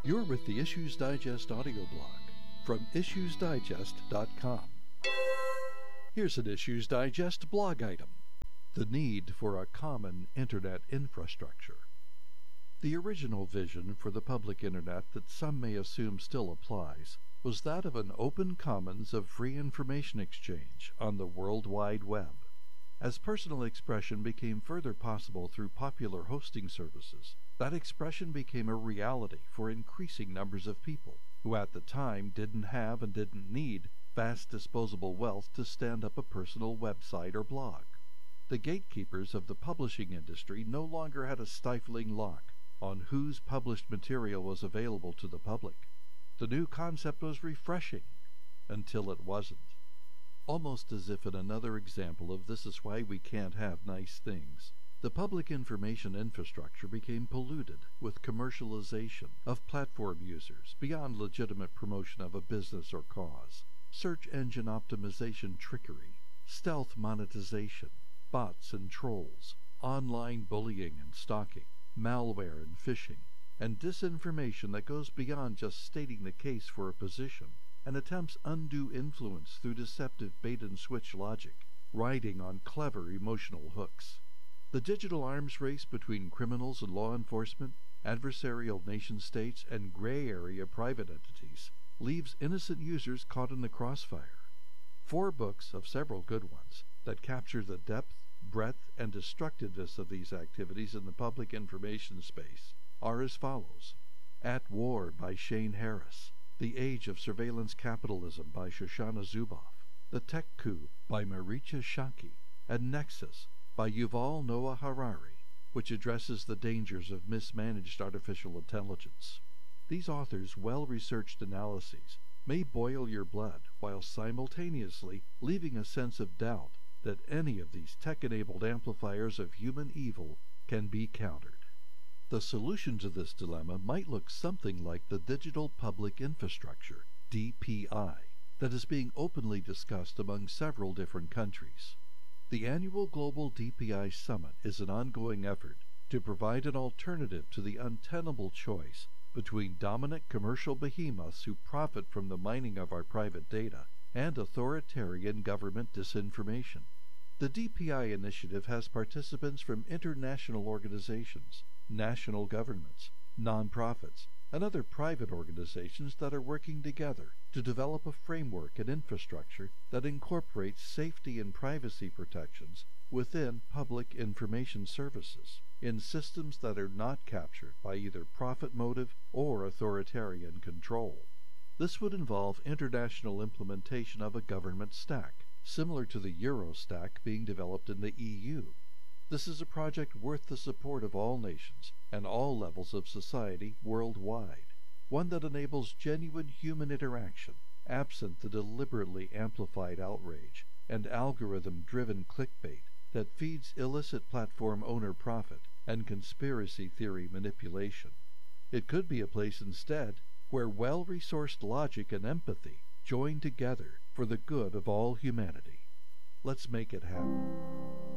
You're with the Issues Digest audio blog from issuesdigest.com. Here's an Issues Digest blog item: the need for a common Internet infrastructure. The original vision for the public Internet that some may assume still applies was that of an open commons of free information exchange on the World Wide Web. As personal expression became further possible through popular hosting services, that expression became a reality for increasing numbers of people who at the time didn't have and didn't need vast disposable wealth to stand up a personal website or blog. The gatekeepers of the publishing industry no longer had a stifling lock on whose published material was available to the public. The new concept was refreshing until it wasn't. Almost as if in another example of "this is why we can't have nice things," the public information infrastructure became polluted with commercialization of platform users beyond legitimate promotion of a business or cause, search engine optimization trickery, stealth monetization, bots and trolls, online bullying and stalking, malware and phishing, and disinformation that goes beyond just stating the case for a position and attempts undue influence through deceptive bait-and-switch logic, riding on clever emotional hooks. The digital arms race between criminals and law enforcement, adversarial nation-states, and gray-area private entities leaves innocent users caught in the crossfire. 4 books of several good ones that capture the depth, breadth, and destructiveness of these activities in the public information space are as follows: At War by Shane Harris, The Age of Surveillance Capitalism by Shoshana Zuboff, The Tech Coup by Maricha Shanki, and Nexus by Yuval Noah Harari, which addresses the dangers of mismanaged artificial intelligence. These authors' well-researched analyses may boil your blood while simultaneously leaving a sense of doubt that any of these tech-enabled amplifiers of human evil can be countered. The solution to this dilemma might look something like the Digital Public Infrastructure, DPI, that is being openly discussed among several different countries. The annual Global DPI Summit is an ongoing effort to provide an alternative to the untenable choice between dominant commercial behemoths who profit from the mining of our private data and authoritarian government disinformation. The DPI initiative has participants from international organizations, national governments, nonprofits, and other private organizations that are working together to develop a framework and infrastructure that incorporates safety and privacy protections within public information services in systems that are not captured by either profit motive or authoritarian control. This would involve international implementation of a government stack, similar to the Euro stack being developed in the EU. This is a project worth the support of all nations and all levels of society worldwide, one that enables genuine human interaction, absent the deliberately amplified outrage and algorithm-driven clickbait that feeds illicit platform owner profit and conspiracy theory manipulation. It could be a place instead where well-resourced logic and empathy join together for the good of all humanity. Let's make it happen.